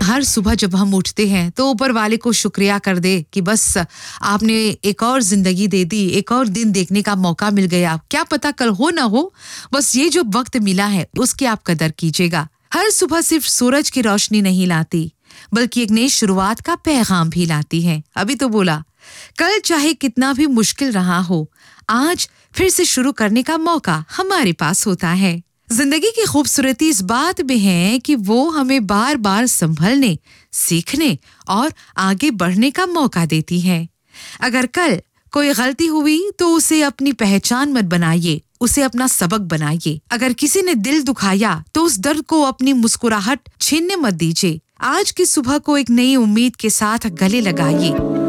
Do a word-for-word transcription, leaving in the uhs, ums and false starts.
हर सुबह जब हम उठते हैं तो ऊपर वाले को शुक्रिया कर दे कि बस आपने एक और जिंदगी दे दी, एक और दिन देखने का मौका मिल गया। क्या पता कल हो ना हो, बस ये जो वक्त मिला है उसकी आप कदर कीजिएगा। हर सुबह सिर्फ सूरज की रोशनी नहीं लाती, बल्कि एक नई शुरुआत का पैगाम भी लाती है। अभी तो बोला, कल चाहे कितना भी मुश्किल रहा हो, आज फिर से शुरू करने का मौका हमारे पास होता है। जिंदगी की खूबसूरती इस बात में है कि वो हमें बार बार संभलने, सीखने और आगे बढ़ने का मौका देती है। अगर कल कोई गलती हुई तो उसे अपनी पहचान मत बनाइए, उसे अपना सबक बनाइए। अगर किसी ने दिल दुखाया तो उस दर्द को अपनी मुस्कुराहट छीनने मत दीजिए। आज की सुबह को एक नई उम्मीद के साथ गले लगाइए।